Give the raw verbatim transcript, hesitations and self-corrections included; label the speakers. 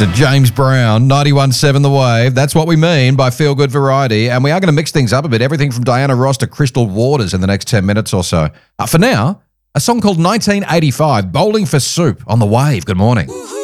Speaker 1: Mister James Brown, ninety-one point seven The Wave. That's what we mean by Feel Good Variety. And we are going to mix things up a bit. Everything from Diana Ross to Crystal Waters in the next ten minutes or so. Uh, for now, a song called nineteen eighty-five, Bowling for Soup on The Wave. Good morning.